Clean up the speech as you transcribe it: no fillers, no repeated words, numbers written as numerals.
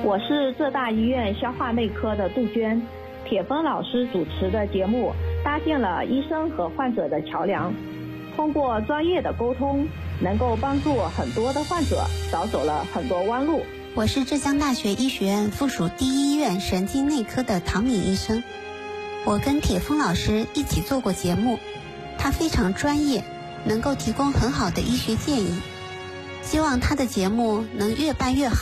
我是浙大医院消化内科的杜鹃。铁峰老师主持的节目搭建了医生和患者的桥梁，通过专业的沟通，能够帮助很多的患者少走了很多弯路。 我是浙江大学医学院附属第一医院神经内科的唐敏医生。我跟铁峰老师一起做过节目，他非常专业，能够提供很好的医学建议。希望他的节目能越办越好。